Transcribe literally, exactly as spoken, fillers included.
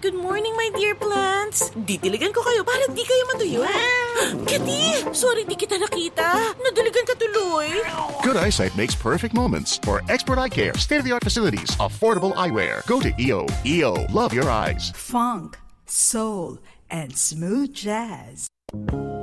Good morning, my dear plants. Didiligan ko kayo para di kayo matuyo. Kitty! Sorry di kita nakita. Nadiligan ka tuloy. Good eyesight makes perfect moments. For expert eye care, state-of-the-art facilities, affordable eyewear. Go to E O. E O. Love your eyes. Funk, soul, and smooth jazz.